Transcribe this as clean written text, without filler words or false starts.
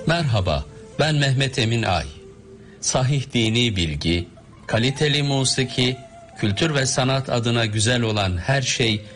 Merhaba, ben Mehmet Emin Ay. Sahih dini bilgi, kaliteli musiki, kültür ve sanat adına güzel olan her şey